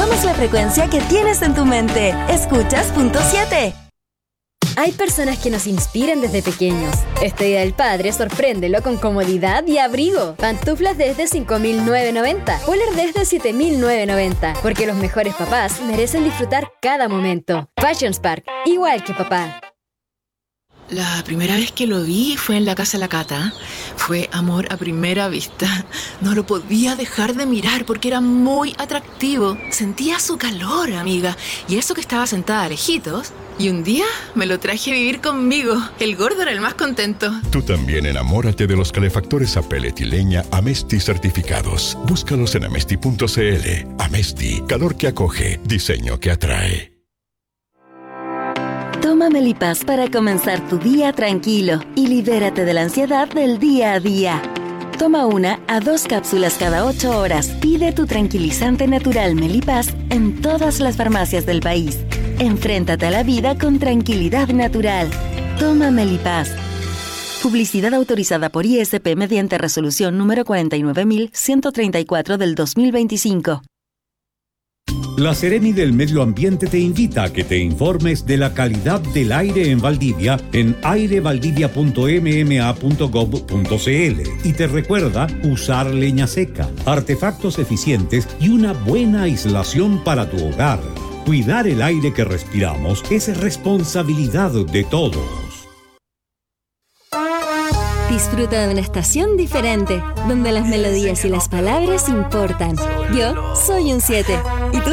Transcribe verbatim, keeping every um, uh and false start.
somos la frecuencia que tienes en tu mente. Escuchas punto siete. Hay personas que nos inspiran desde pequeños. Este Día del Padre, sorpréndelo con comodidad y abrigo. Pantuflas desde cinco mil novecientos noventa, Polar desde siete mil novecientos noventa, porque los mejores papás merecen disfrutar cada momento. Fashion Spark, igual que papá. La primera vez que lo vi fue en la casa de la Cata. Fue amor a primera vista. No lo podía dejar de mirar porque era muy atractivo. Sentía su calor, amiga. Y eso que estaba sentada a lejitos. Y un día me lo traje a vivir conmigo. El gordo era el más contento. Tú también enamórate de los calefactores a pellet y leña Amesti certificados. Búscalos en amesti punto cl. Amesti, calor que acoge, diseño que atrae. Toma Melipaz para comenzar tu día tranquilo y libérate de la ansiedad del día a día. Toma una a dos cápsulas cada ocho horas. Pide tu tranquilizante natural Melipaz en todas las farmacias del país. Enfréntate a la vida con tranquilidad natural. Toma Melipaz. Publicidad autorizada por I S P mediante resolución número cuarenta y nueve mil ciento treinta y cuatro del dos mil veinticinco. La Seremi del Medio Ambiente te invita a que te informes de la calidad del aire en Valdivia en aire valdivia punto m m a punto gov punto c l y te recuerda usar leña seca, artefactos eficientes y una buena aislación para tu hogar. Cuidar el aire que respiramos es responsabilidad de todos. Disfruta de una estación diferente, donde las melodías y las palabras importan. Yo soy un siete. ¿Y tú?